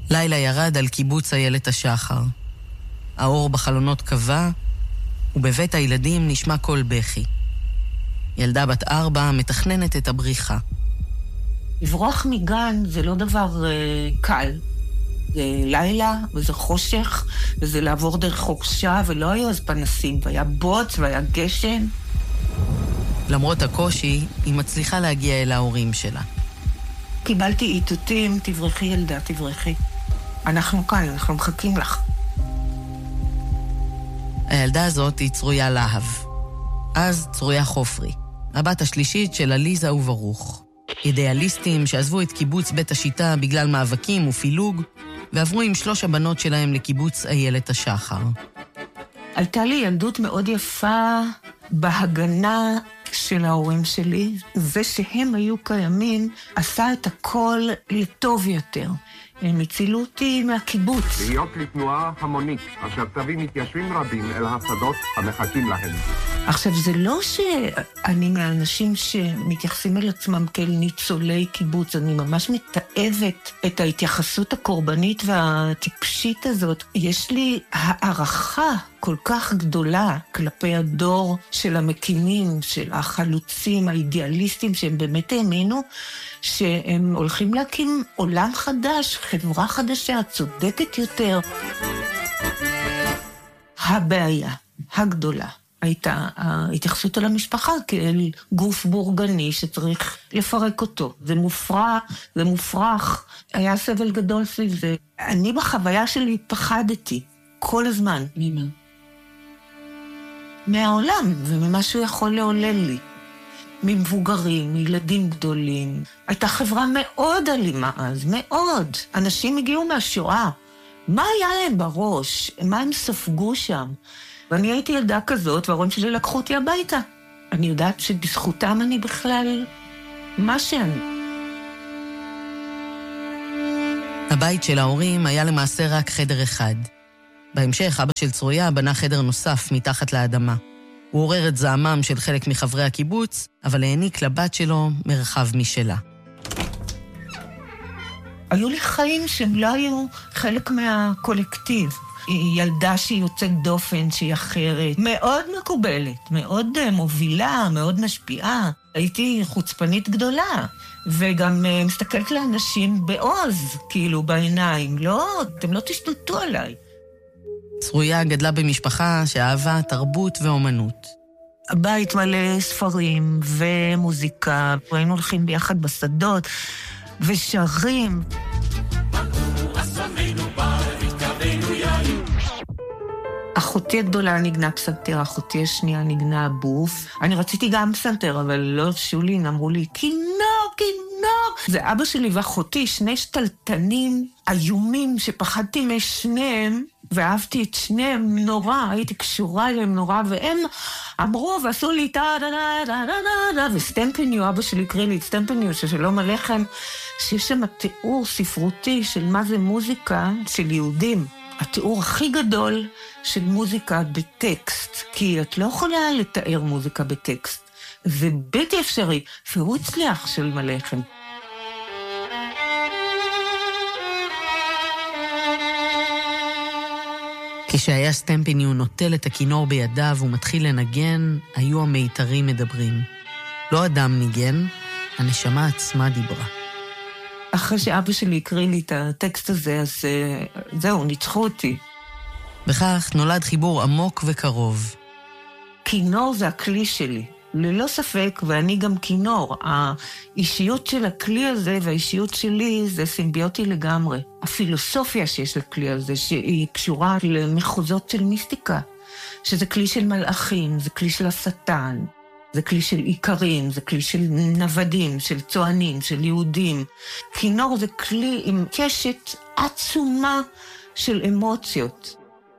לילה ירד על קיבוץ איילת השחר. האור בחלונות קבע, ובבית הילדים נשמע קול בכי. ילדה בת 4 מתכננת את הבריחה. לברוח מגן זה לא דבר קל. זה לילה, וזה חושך, וזה לעבור דרך חורשה, ולא היו אז פנסים, והיה בוץ, והיה גשם. למרות הקושי, היא מצליחה להגיע אל ההורים שלה. קיבלתי איתותים, תברכי ילדה, תברכי. אנחנו כאן, אנחנו מחכים לך. הילדה הזאת היא צרויה להב. אז צרויה חופרי, הבת השלישית של עליזה וברוך. אידיאליסטים שעזבו את קיבוץ בית השיטה בגלל מאבקים ופילוג, ועברו עם 3 הבנות שלהם לקיבוץ איילת השחר. הייתה לי ילדות מאוד יפה בהגנה של ההורים שלי. זה שהם היו קיימים עשה את הכל לטוב יותר. הם הצילו אותי מהקיבוץ. להיות לתנועה המונית, אשר תביא מתיישבים רבים אל השדות המחכים להם. עכשיו, זה לא שאני מהאנשים שמתייחסים אל עצמם כאל ניצולי קיבוץ, אני ממש מתאהבת את ההתייחסות הקורבנית והטיפשית הזאת. יש לי הערכה כל כך גדולה כלפי הדור של המקימים, של החלוצים, האידיאליסטים, שהם באמת האמינו שהם הולכים להקים עולם חדש, חברה חדשה, צודקת יותר. הבעיה הגדולה הייתה ההתייחסות על המשפחה כאל גוף בורגני שצריך לפרק אותו. זה מופרע, זה מופרך, היה סבל גדול סביב זה. אני בחוויה שלי פחדתי כל הזמן. ממה? מהעולם וממה שהוא יכול לעולל לי. ממבוגרים, מילדים גדולים. הייתה חברה מאוד אלימה אז, מאוד. אנשים הגיעו מהשואה. מה היה להם בראש? מה הם ספגו שם? ואני הייתי ילדה כזאת, וההורים שלי לקחו אותי הביתה. אני יודעת שבזכותם אני בכלל מה שאני. הבית של ההורים היה למעשה רק חדר אחד. בהמשך, אבא של צרויה בנה חדר נוסף מתחת לאדמה. הוא עורר את זעמם של חלק מחברי הקיבוץ, אבל העניק לבת שלו מרחב משלה. היו לי חיים שהם לא היו חלק מהקולקטיב. היא ילדה שהיא יוצאת דופן, שהיא אחרת, מאוד מקובלת, מאוד מובילה, מאוד משפיעה. הייתי חוצפנית גדולה, וגם מסתכלת לאנשים בעוז, כאילו בעיניים. לא, אתם לא תשתלטו עליי. צרויה גדלה במשפחה שאהבה תרבות ואומנות. הבית מלא ספרים ומוזיקה, היינו הולכים ביחד בשדות ושרים. אחותי הגדולה נגנה פסנתר, אחותי השנייה נגנה בוף. אני רציתי גם פסנתר, אבל לא הרשו לי, אמרו לי, כינור, כינור. זה אבא שלי ואחותי, 2 שתלטנים איומים שפחדתי משניהם, ואהבתי את שניהם נורא, הייתי קשורה אליהם נורא, והם אמרו ועשו לי וסטמפניו, אבא שלי הקריא לי את סטמפניו של שלום עליכם, שיש שם תיאור ספרותי של מה זה מוזיקה של יהודים. התיאור הכי גדול של מוזיקה בטקסט, כי את לא יכולה לתאר מוזיקה בטקסט. זה בלתי אפשרי, והוא הצליח שלום עליכם. כשהיה סטמפניו נוטל את הכינור בידיו ומתחיל לנגן, היו המיתרים מדברים. לא אדם ניגן, הנשמה עצמה דיברה. אחרי שאבא שלי הקריא לי את הטקסט הזה, אז זהו, ניצחו אותי. בכך נולד חיבור עמוק וקרוב. כינור זה הכלי שלי, ללא ספק, ואני גם כינור. האישיות של הכלי הזה והאישיות שלי זה סימביוטי לגמרי. הפילוסופיה שיש לכלי הזה, שהיא קשורה למחוזות של מיסטיקה, שזה כלי של מלאכים, זה כלי של השטן, זה כלי של עיקרים, זה כלי של נוודים, של צוענים, של יהודים. כינור זה כלי עם קשת עצומה של אמוציות.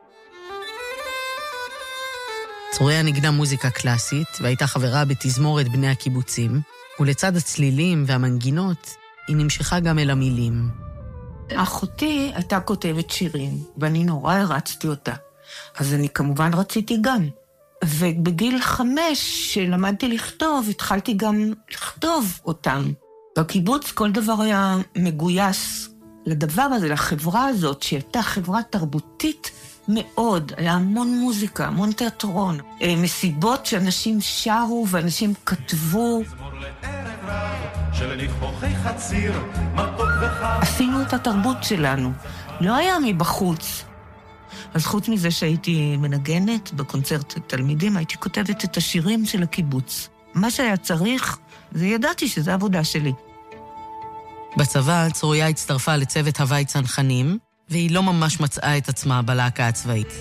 צרויה נגנה מוזיקה קלאסית והייתה חברה בתזמורת בני הקיבוצים, ולצד הצלילים והמנגינות היא נמשכה גם אל המילים. אחותי הייתה כותבת שירים, ואני נורא הרצתי אותה. אז אני כמובן רציתי גם. ובגיל 5, שלמדתי לכתוב, התחלתי גם לכתוב אותם. בקיבוץ כל דבר היה מגויס לדבר הזה, לחברה הזאת, שהייתה חברה תרבותית מאוד, היה המון מוזיקה, המון תיאטרון, מסיבות שאנשים שרו ואנשים כתבו. עשינו את התרבות שלנו, לא היה מבחוץ. אז חוץ מזה שהייתי מנגנת בקונצרט תלמידים, הייתי כותבת את השירים של הקיבוץ. מה שהיה צריך, זה ידעתי שזה העבודה שלי. בצבא צרויה הצטרפה לצוות הווי צנחנים, והיא לא ממש מצאה את עצמה בלהקה הצבאית.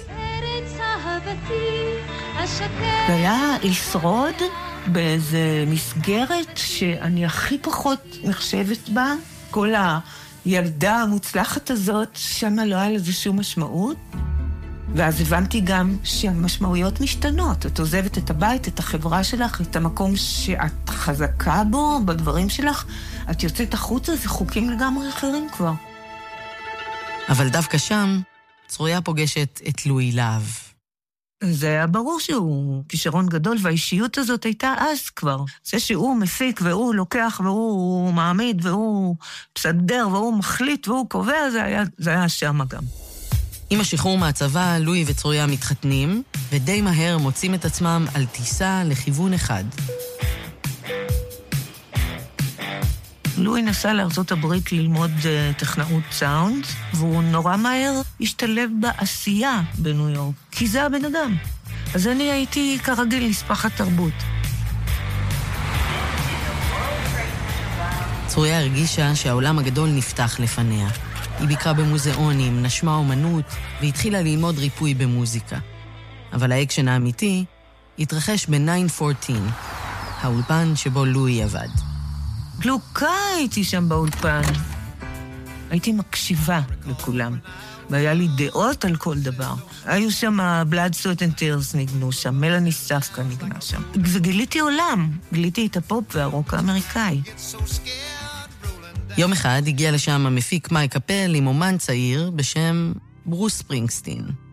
זה היה לשרוד באיזה מסגרת שאני הכי פחות נחשבת בה. כל הילדה המוצלחת הזאת, שמה לא היה לזה שום משמעות. ואז הבנתי גם שהמשמעויות משתנות. את עוזבת את הבית, את החברה שלך, את המקום שאת חזקה בו, בדברים שלך. את יוצאת החוצה, זה חוקים לגמרי אחרים כבר. אבל דווקא שם, צרויה פוגשת את לואי להב. זה היה ברור שהוא כישרון גדול, והאישיות הזאת הייתה אז כבר. זה שהוא מפיק, והוא לוקח, והוא מעמיד, והוא מסדר, והוא מחליט, והוא קובע, זה היה שם גם. עם השחרור מהצבא, לואי וצרויה מתחתנים, ודי מהר מוצאים את עצמם על טיסה לכיוון אחד. לואי נסע לארצות הברית ללמוד טכנאות סאונד, והוא נורא מהר השתלב בעשייה בניו יורק, כי זה הבן אדם. אז אני הייתי כרגיל נספחת תרבות. צרויה הרגישה שהעולם הגדול נפתח לפניה. היא ביקרה במוזיאונים, נשמה אומנות, והתחילה ללמוד ריפוי במוזיקה. אבל האקשן האמיתי התרחש ב-914, האולפן שבו לואי עבד. גלוקה הייתי שם באולפן. הייתי מקשיבה לכולם, והיה לי דעות על כל דבר. היו שם Blood, Sweat and Tears ניגנו שם, מלאני ספקה ניגנה שם. וגיליתי עולם, גיליתי את הפופ והרוק האמריקאי. יום אחד הגיע לשם המפיק מייק אפל עם אומן צעיר בשם ברוס ספרינגסטין.